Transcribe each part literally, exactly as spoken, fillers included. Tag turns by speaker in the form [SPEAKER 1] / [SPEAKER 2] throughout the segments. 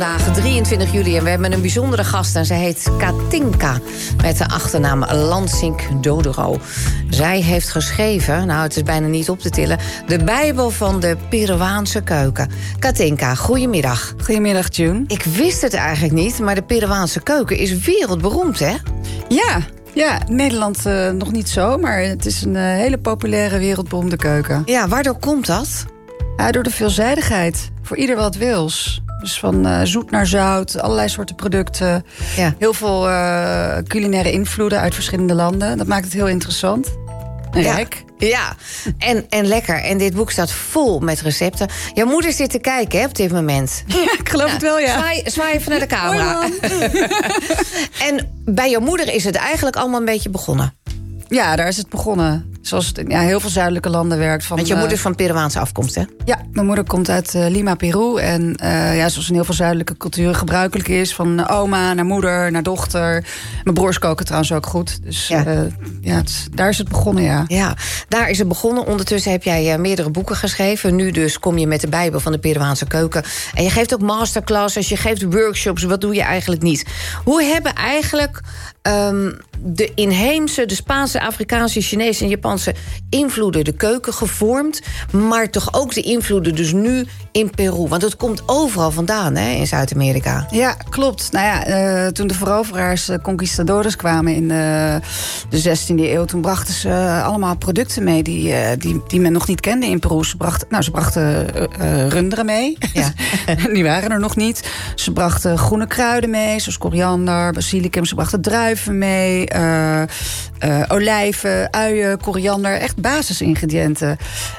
[SPEAKER 1] Vandaag drieëntwintig juli en we hebben een bijzondere gast en zij heet Katinka met de achternaam Lansink Dodero. Zij heeft geschreven, nou het is bijna niet op te tillen, de Bijbel van de Peruaanse keuken. Katinka, goedemiddag.
[SPEAKER 2] Goedemiddag, June.
[SPEAKER 1] Ik wist het eigenlijk niet, maar de Peruaanse keuken is wereldberoemd, hè?
[SPEAKER 2] Ja, ja, in Nederland uh, nog niet zo, maar het is een uh, hele populaire wereldberoemde keuken.
[SPEAKER 1] Ja, waardoor komt dat?
[SPEAKER 2] Ja, door de veelzijdigheid. Voor ieder wat wils. Dus van uh, zoet naar zout, allerlei soorten producten.
[SPEAKER 1] Ja.
[SPEAKER 2] Heel veel uh, culinaire invloeden uit verschillende landen. Dat maakt het heel interessant en
[SPEAKER 1] ja.
[SPEAKER 2] rijk.
[SPEAKER 1] Ja, en, en lekker. En dit boek staat vol met recepten. Jouw moeder zit te kijken, hè, op dit moment.
[SPEAKER 2] Ja, ik geloof ja. het wel, ja.
[SPEAKER 1] Zwaai, zwaai even naar de camera. En bij jouw moeder is het eigenlijk allemaal een beetje begonnen.
[SPEAKER 2] Ja, daar is het begonnen. Zoals het in ja, heel veel zuidelijke landen werkt. Van,
[SPEAKER 1] Want je moeder is van Peruaanse afkomst, hè?
[SPEAKER 2] Ja, mijn moeder komt uit uh, Lima, Peru. En uh, ja, zoals in heel veel zuidelijke culturen gebruikelijk is... van oma naar moeder, naar dochter. Mijn broers koken trouwens ook goed. Dus ja. Uh, ja, het, daar is het begonnen, ja.
[SPEAKER 1] Ja, daar is het begonnen. Ondertussen heb jij uh, meerdere boeken geschreven. Nu dus kom je met de Bijbel van de Peruaanse keuken. En je geeft ook masterclasses, je geeft workshops. Wat doe je eigenlijk niet? Hoe hebben eigenlijk... Um, de inheemse, de Spaanse, Afrikaanse, Chinese en Japanse invloeden de keuken gevormd, maar toch ook de invloeden dus nu in Peru. Want het komt overal vandaan, hè, in Zuid-Amerika.
[SPEAKER 2] Ja, klopt. Nou ja, uh, toen de veroveraars, uh, conquistadores kwamen in uh, de zestiende eeuw, toen brachten ze uh, allemaal producten mee die, uh, die, die men nog niet kende in Peru. Ze brachten, nou, ze brachten uh, uh, runderen mee. Ja. Die waren er nog niet. Ze brachten groene kruiden mee, zoals koriander, basilicum. Ze brachten druiven mee. Uh, uh, olijven, uien, koriander, echt basisingrediënten.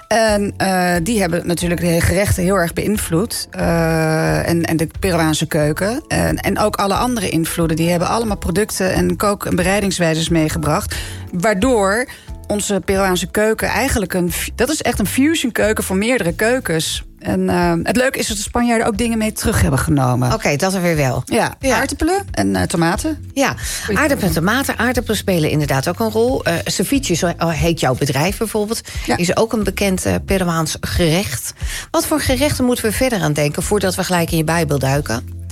[SPEAKER 2] En uh, die hebben natuurlijk de gerechten heel erg beïnvloed. Uh, en, en de Peruaanse keuken. En, en ook alle andere invloeden. Die hebben allemaal producten en kook- en bereidingswijzes meegebracht. Waardoor onze Peruaanse keuken eigenlijk een... dat is echt een fusion keuken voor meerdere keukens. En uh, het leuke is dat de Spanjaarden ook dingen mee terug hebben genomen.
[SPEAKER 1] Oké, okay, dat er weer wel.
[SPEAKER 2] Ja, ja. Aardappelen en uh, tomaten.
[SPEAKER 1] Ja, aardappelen en tomaten. Aardappelen spelen inderdaad ook een rol. Uh, ceviche, zo heet jouw bedrijf bijvoorbeeld. Ja. Is ook een bekend uh, Peruaans gerecht. Wat voor gerechten moeten we verder aan denken voordat we gelijk in je Bijbel duiken?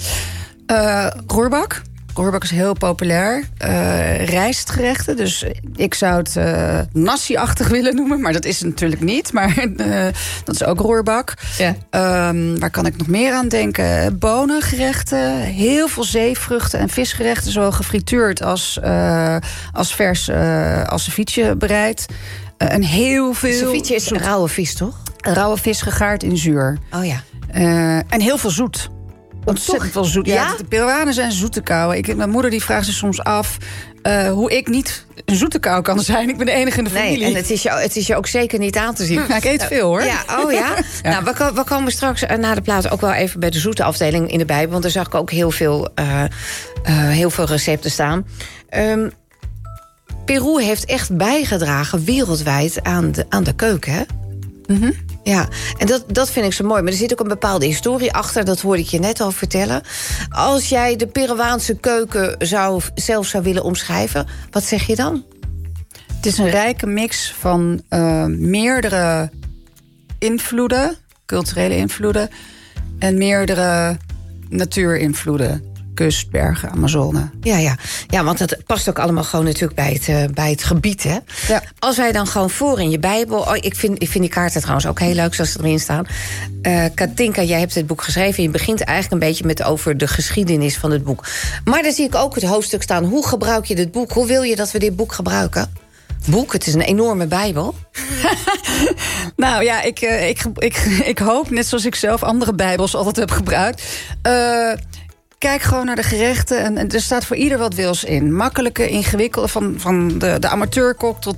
[SPEAKER 2] Uh, roerbak. Roerbak is heel populair. Uh, rijstgerechten, dus ik zou het uh, nasi-achtig willen noemen, maar dat is het natuurlijk niet. Maar uh, dat is ook roerbak. Ja. Um, waar kan ik nog meer aan denken? Bonengerechten, heel veel zeevruchten en visgerechten, zowel gefrituurd als, uh, als vers uh, als ceviche bereid. Uh, en heel veel...
[SPEAKER 1] Ceviche is een rauwe vis, toch?
[SPEAKER 2] Een rauwe vis gegaard in zuur.
[SPEAKER 1] Oh ja.
[SPEAKER 2] Uh, en heel veel zoet. Ontzettend veel zoet. Ja, ja? De Peruanen zijn zoete kouwen. Ik, mijn moeder die vraagt zich soms af uh, hoe ik niet een zoete kou kan zijn. Ik ben de enige in de familie.
[SPEAKER 1] Nee, en het is je, het is je ook zeker niet aan te zien.
[SPEAKER 2] Ja, ik eet veel, hoor.
[SPEAKER 1] Ja, oh ja? Ja. Nou, we, we komen straks na de plaat ook wel even bij de zoete afdeling in de Bijbel. Want daar zag ik ook heel veel, uh, uh, heel veel recepten staan. Um, Peru heeft echt bijgedragen wereldwijd aan de, aan de keuken, hè?
[SPEAKER 2] Mm-hmm.
[SPEAKER 1] Ja, en dat, dat vind ik zo mooi. Maar er zit ook een bepaalde historie achter, dat hoorde ik je net al vertellen. Als jij de Peruaanse keuken zou, zelf zou willen omschrijven, wat zeg je dan?
[SPEAKER 2] Het is een rijke mix van uh, meerdere invloeden, culturele invloeden, en meerdere natuurinvloeden. Kust, bergen, Amazone.
[SPEAKER 1] Ja, ja. ja, want dat past ook allemaal gewoon natuurlijk bij het, uh, bij het gebied, hè?
[SPEAKER 2] Ja.
[SPEAKER 1] Als wij dan gewoon voor in je Bijbel... Oh, ik, vind, ik vind die kaarten trouwens ook heel leuk, zoals ze erin staan. Uh, Katinka, jij hebt het boek geschreven. Je begint eigenlijk een beetje met over de geschiedenis van het boek. Maar dan zie ik ook het hoofdstuk staan. Hoe gebruik je dit boek? Hoe wil je dat we dit boek gebruiken? Boek, het is een enorme Bijbel.
[SPEAKER 2] Nou ja, ik, uh, ik, ik, ik hoop, net zoals ik zelf andere Bijbels altijd heb gebruikt... Uh, Kijk gewoon naar de gerechten en, en er staat voor ieder wat wils in. Makkelijke, ingewikkelde, van, van de, de amateurkok tot